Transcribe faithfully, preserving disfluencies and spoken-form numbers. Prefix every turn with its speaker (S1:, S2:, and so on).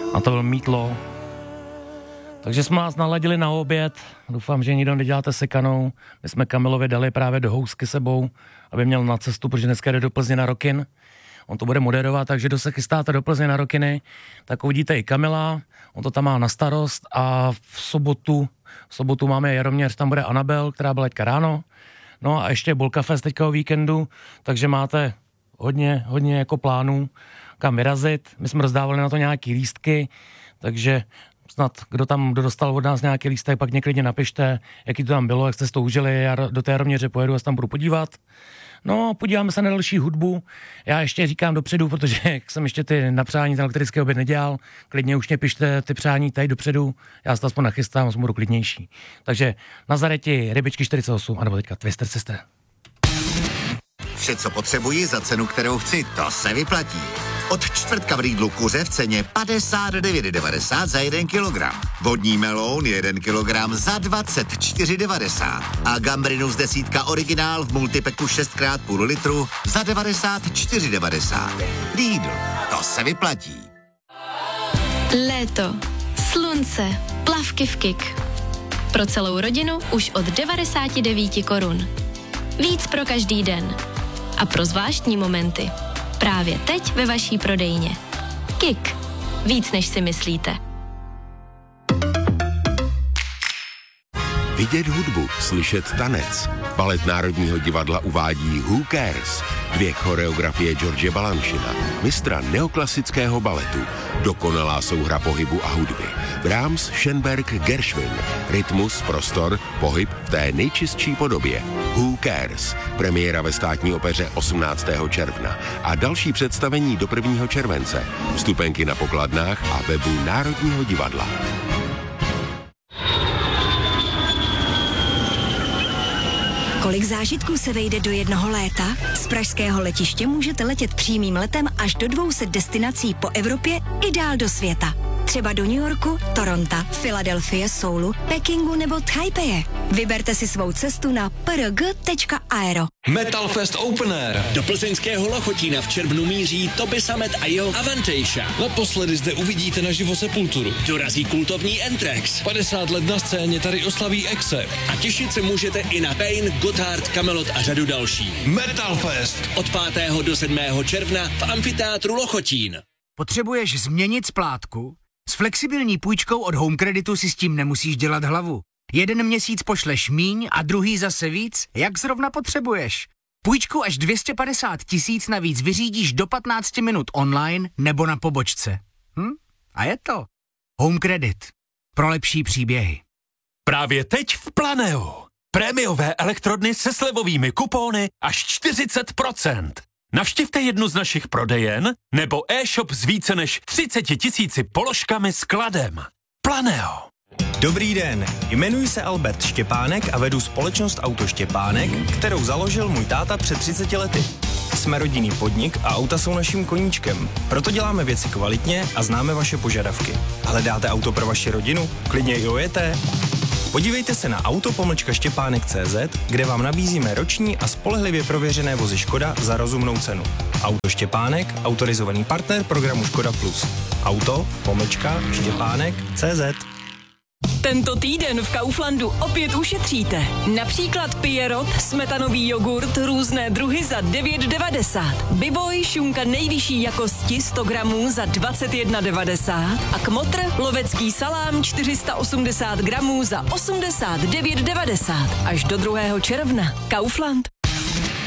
S1: A to byl Mítlo. Takže jsme vás naladili na oběd. Doufám, že nikdo neděláte sekanou. My jsme Kamilovi dali právě do housky sebou, aby měl na cestu, protože dneska jde do Plzně na Rokin. On to bude moderovat, takže kdo se chystáte do Plzně na Rokiny, tak uvidíte i Kamila. On to tam má na starost a v sobotu, v sobotu máme Jaroměř, tam bude Anabel, která byla teďka ráno. No a ještě Bolka Fest teďka o víkendu, takže máte hodně, hodně jako plánů, kam vyrazit. My jsme rozdávali na to nějaký lístky, takže snad kdo tam, kdo dostal od nás nějaký lístek, pak něklidně napište, jaký to tam bylo, jak jste to užili, já do té Jaroměře pojedu a se tam budu podívat. No, podíváme se na další hudbu. Já ještě říkám dopředu, protože jak jsem ještě ty napřání ten elektrický oběd nedělal, klidně už mě pište ty přání tady dopředu, já se to aspoň nachystám, aspoň budu klidnější. Takže Nazareti, Rybičky čtyřicet osm, anebo teďka Twister Sister.
S2: Vše, co potřebuji za cenu, kterou chci, to se vyplatí. Od čtvrtka v Lidlu kuře v ceně padesát devět devadesát za jeden kilogram. Vodní meloun jeden kilogram za dvacet čtyři devadesát. A gambrinus desítka originál v multipeku šest krát půl litru za devadesát čtyři devadesát. Lidl, to se vyplatí.
S3: Léto, slunce, plavky v Kik. Pro celou rodinu už od devadesát devět korun. Víc pro každý den. A pro zvláštní momenty. Právě teď ve vaší prodejně. Kik. Víc než si myslíte.
S4: Vidět hudbu, slyšet tanec. Balet Národního divadla uvádí Who Cares? Dvě choreografie George Balanchina, mistra neoklasického baletu. Dokonalá souhra pohybu a hudby. Brahms, Schönberg, Gershwin. Rytmus, prostor, pohyb v té nejčistší podobě. Who Cares? Premiéra ve Státní opeře osmnáctého června a další představení do prvního července. Vstupenky na pokladnách a webu Národního divadla.
S5: Kolik zážitků se vejde do jednoho léta? Z pražského letiště můžete letět přímým letem až do dvou set destinací po Evropě i dál do světa. Třeba do New Yorku, Toronto, Filadelfie, Soulu, Pekingu nebo Taipeje. Vyberte si svou cestu na p r g tečka aero.
S6: Metal Fest Open Air. Do plzeňského Lochotína v červnu míří Toby Sammet a jeho Avantasia.
S7: Naposledy zde uvidíte naživo Sepulturu.
S6: Dorazí kultovní Anthrax.
S7: padesát let na scéně tady oslaví Accept.
S6: A těšit se můžete i na Pain, Gotthard, Kamelot a řadu dalších.
S7: Metal Fest.
S6: Od pátého do sedmého června v amfiteátru Lochotín.
S8: Potřebuješ změnit splátku? S flexibilní půjčkou od Home Creditu si s tím nemusíš dělat hlavu. Jeden měsíc pošleš míň a druhý zase víc, jak zrovna potřebuješ. Půjčku až dvě stě padesát tisíc navíc vyřídíš do patnáct minut online nebo na pobočce. Hm? A je to. Home Credit. Pro lepší příběhy.
S9: Právě teď v Planeu. Prémiové elektrodny se slevovými kupóny až čtyřicet procent. Navštivte jednu z našich prodejen nebo e-shop s více než třicet tisíci položkami s kladem. Planeo.
S10: Dobrý den, jmenuji se Albert Štěpánek a vedu společnost Auto Štěpánek, kterou založil můj táta před třiceti lety. Jsme rodinný podnik a auta jsou naším koníčkem. Proto děláme věci kvalitně a známe vaše požadavky. Hledáte auto pro vaši rodinu? Klidně i ojeté? Podívejte se na auto pomlčka štěpánek tečka cé zet, kde vám nabízíme roční a spolehlivě prověřené vozy Škoda za rozumnou cenu. Auto Štěpánek, autorizovaný partner programu Škoda Plus. Auto pomlčka štěpánek tečka cé zet.
S11: Tento týden v Kauflandu opět ušetříte. Například Pierrot, smetanový jogurt, různé druhy za devět devadesát. Bivoj, šunka nejvyšší jakosti sto gramů za dvacet jedna devadesát. A Kmotr, lovecký salám čtyři sta osmdesát gramů za osmdesát devět devadesát. Až do druhého června. Kaufland.